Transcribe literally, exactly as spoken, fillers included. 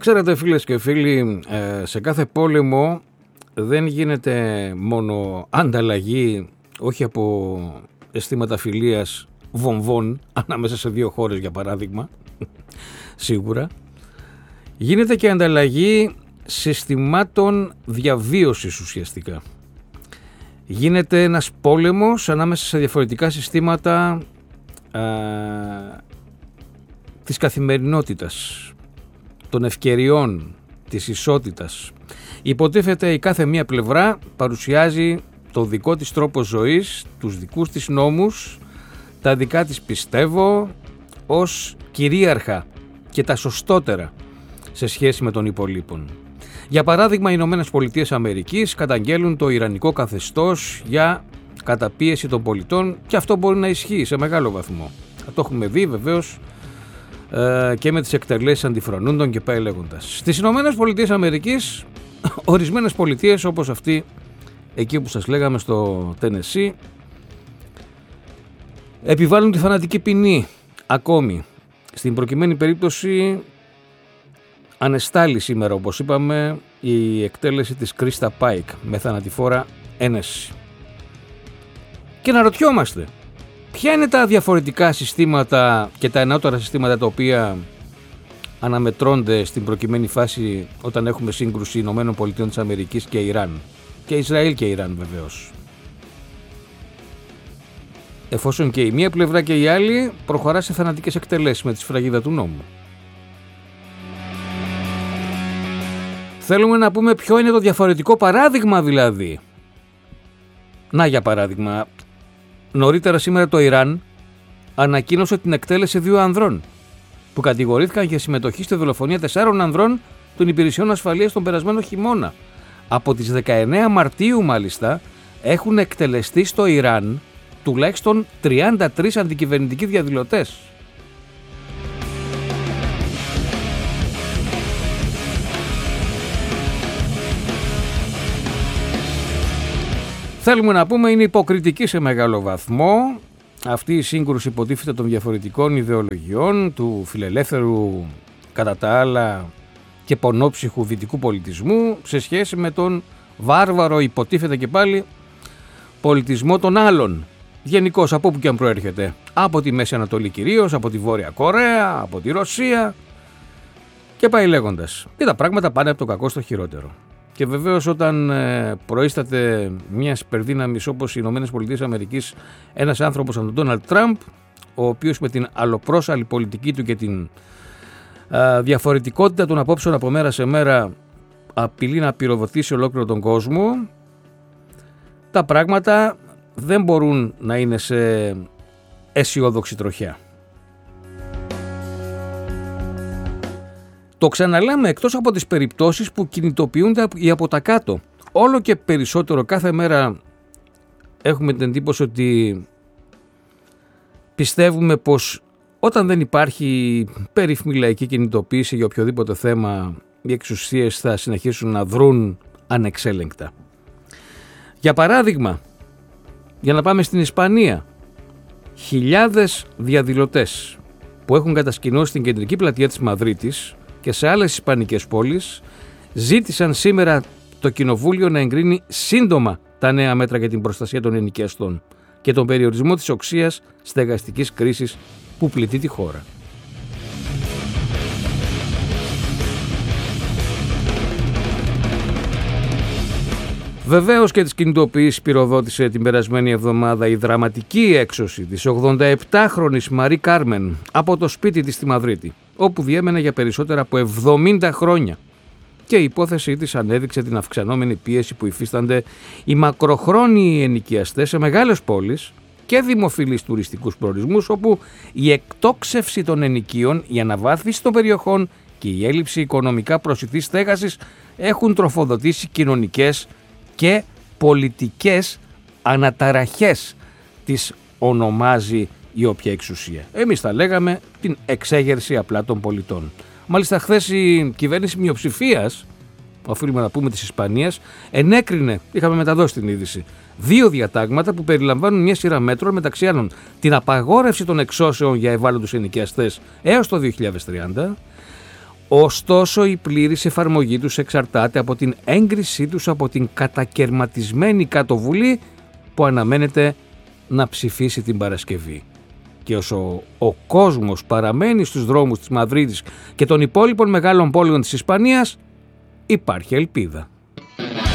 Ξέρετε φίλες και φίλοι, σε κάθε πόλεμο δεν γίνεται μόνο ανταλλαγή, όχι από αισθήματα φιλίας, βομβών ανάμεσα σε δύο χώρες για παράδειγμα, σίγουρα. Γίνεται και ανταλλαγή συστημάτων διαβίωσης ουσιαστικά. Γίνεται ένας πόλεμος ανάμεσα σε διαφορετικά συστήματα α, της καθημερινότητας, των ευκαιριών, της ισότητας. Υποτίθεται η κάθε μία πλευρά παρουσιάζει το δικό της τρόπο ζωής, τους δικούς της νόμους, τα δικά της πιστεύω ως κυρίαρχα και τα σωστότερα σε σχέση με τον υπολείπων. Για παράδειγμα, οι Ηνωμένες Πολιτείες Αμερικής καταγγέλουν το ιρανικό καθεστώς για καταπίεση των πολιτών και αυτό μπορεί να ισχύει σε μεγάλο βαθμό. Το έχουμε δει βεβαίως και με τις εκτελέσεις αντιφρονούντων και πάει λέγοντας. Στις Ηνωμένες Πολιτείες Αμερικής, ορισμένες πολιτείες όπως αυτή εκεί που σας λέγαμε στο Τένεσσι επιβάλλουν τη θανατική ποινή ακόμη. Στην προκειμένη περίπτωση ανεστάλλει σήμερα, όπως είπαμε, η εκτέλεση της Κρίστα Πάικ με θανατηφόρα ένεση. Και να ρωτιόμαστε, ποια είναι τα διαφορετικά συστήματα και τα εναότερα συστήματα τα οποία αναμετρώνται στην προκειμένη φάση όταν έχουμε σύγκρουση Ηνωμένων Πολιτείων της Αμερικής και Ιράν και Ισραήλ και Ιράν βεβαίως, εφόσον και η μία πλευρά και η άλλη προχωρά σε θανατικές εκτελέσεις με τη σφραγίδα του νόμου. Θέλουμε να πούμε ποιο είναι το διαφορετικό παράδειγμα δηλαδή. Να για παράδειγμα, νωρίτερα σήμερα το Ιράν ανακοίνωσε την εκτέλεση δύο ανδρών που κατηγορήθηκαν για συμμετοχή στη δολοφονία τεσσάρων ανδρών των υπηρεσιών ασφαλείας τον περασμένο χειμώνα. Από τις δεκαεννέα Μαρτίου μάλιστα έχουν εκτελεστεί στο Ιράν τουλάχιστον τριάντα τρεις αντικυβερνητικοί διαδηλωτές. Θέλουμε να πούμε είναι υποκριτική σε μεγάλο βαθμό αυτή η σύγκρουση υποτίθεται των διαφορετικών ιδεολογιών, του φιλελεύθερου κατά τα άλλα και πονόψυχου δυτικού πολιτισμού σε σχέση με τον βάρβαρο υποτίθεται και πάλι πολιτισμό των άλλων. Γενικώς από όπου και αν προέρχεται. Από τη Μέση Ανατολή κυρίως, από τη Βόρεια Κορέα, από τη Ρωσία και πάει λέγοντας. Και τα πράγματα πάνε από το κακό στο χειρότερο. Και βεβαίως όταν ε, προείσταται μια υπερδύναμης όπως οι Ηνωμένες Πολιτείες Αμερικής ένας άνθρωπος σαν τον Ντόναλντ Τραμπ, ο οποίος με την αλλοπρόσαλη πολιτική του και την ε, διαφορετικότητα των απόψεων από μέρα σε μέρα απειλεί να πυροδοτήσει ολόκληρο τον κόσμο, τα πράγματα δεν μπορούν να είναι σε αισιόδοξη τροχιά. Το ξαναλέμε, εκτός από τις περιπτώσεις που κινητοποιούνται οι από τα κάτω. Όλο και περισσότερο κάθε μέρα έχουμε την εντύπωση ότι πιστεύουμε πως όταν δεν υπάρχει περίφημη λαϊκή κινητοποίηση για οποιοδήποτε θέμα, οι εξουσίες θα συνεχίσουν να δρούν ανεξέλεγκτα. Για παράδειγμα, για να πάμε στην Ισπανία, χιλιάδες διαδηλωτές που έχουν κατασκηνώσει την κεντρική πλατεία της Μαδρίτης και σε άλλες ισπανικές πόλεις ζήτησαν σήμερα το Κοινοβούλιο να εγκρίνει σύντομα τα νέα μέτρα για την προστασία των ενοικιαστών και τον περιορισμό της οξείας στεγαστικής κρίσης που πληττεί τη χώρα. Βεβαίως και τις κινητοποιήσεις πυροδότησε την περασμένη εβδομάδα η δραματική έξωση της ογδονταεπτάχρονης Μαρί Κάρμεν από το σπίτι της στη Μαδρίτη, όπου διέμενε για περισσότερα από εβδομήντα χρόνια. Και η υπόθεσή της ανέδειξε την αυξανόμενη πίεση που υφίστανται οι μακροχρόνιοι ενοικιαστές σε μεγάλες πόλεις και δημοφιλείς τουριστικούς προορισμούς, όπου η εκτόξευση των ενοικίων, η αναβάθμιση των περιοχών και η έλλειψη οικονομικά προσιτής στέγασης έχουν τροφοδοτήσει κοινωνικές και πολιτικές αναταραχές, τις ονομάζει η όποια εξουσία. Εμείς θα λέγαμε την εξέγερση απλά των πολιτών. Μάλιστα χθες η κυβέρνηση μειοψηφίας, οφείλουμε να πούμε της Ισπανίας, ενέκρινε, είχαμε μεταδώσει την είδηση, δύο διατάγματα που περιλαμβάνουν μια σειρά μέτρων, μεταξύ άλλων την απαγόρευση των εξώσεων για ευάλωτους ενοικιαστές έως το δύο χιλιάδες τριάντα, Ωστόσο, η πλήρης εφαρμογή τους εξαρτάται από την έγκρισή τους από την κατακερματισμένη Κατοβουλή που αναμένεται να ψηφίσει την Παρασκευή. Και όσο ο κόσμος παραμένει στους δρόμους της Μαδρίτης και των υπόλοιπων μεγάλων πόλεων της Ισπανίας, υπάρχει ελπίδα.